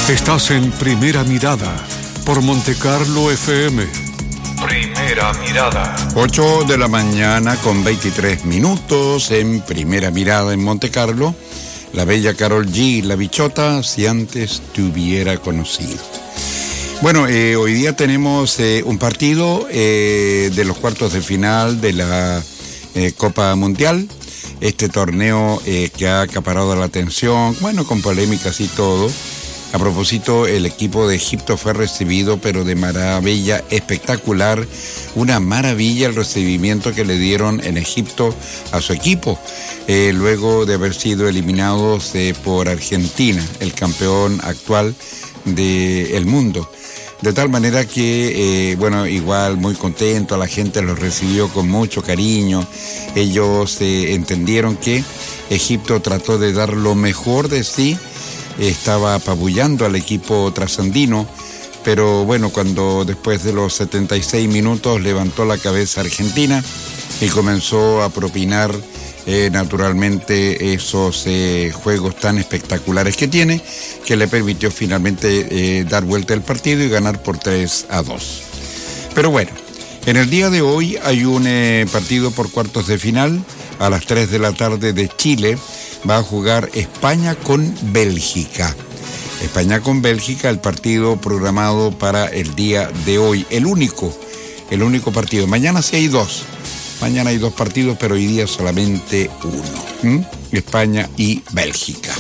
Estás en Primera Mirada por Montecarlo FM. Primera Mirada. 8 de la mañana con 23 minutos en Primera Mirada en Montecarlo. La bella Karol G, la bichota, si antes te hubiera conocido. Bueno, hoy día tenemos un partido de los cuartos de final de la Copa Mundial. Este torneo que ha acaparado la atención, bueno, con polémicas y todo. A propósito, el equipo de Egipto fue recibido, pero de maravilla, espectacular. Una maravilla el recibimiento que le dieron en Egipto a su equipo, luego de haber sido eliminados por Argentina, el campeón actual del mundo. De tal manera que, bueno, igual muy contento, la gente los recibió con mucho cariño. Ellos entendieron que Egipto trató de dar lo mejor de sí. Estaba apabullando al equipo trasandino, pero bueno, cuando después de los 76 minutos levantó la cabeza Argentina y comenzó a propinar naturalmente esos juegos tan espectaculares que tiene, que le permitió finalmente dar vuelta al partido y ganar por 3-2. Pero bueno, en el día de hoy hay un partido por cuartos de final. A las 3 de la tarde de Chile va a jugar España con Bélgica. España con Bélgica, el partido programado para el día de hoy. El único partido. Mañana sí hay dos. Mañana hay dos partidos, pero hoy día solamente uno. España y Bélgica.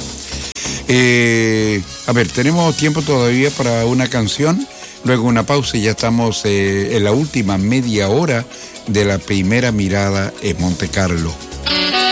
A ver, tenemos tiempo todavía para una canción. Luego una pausa y ya estamos en la última media hora de la Primera Mirada en Montecarlo.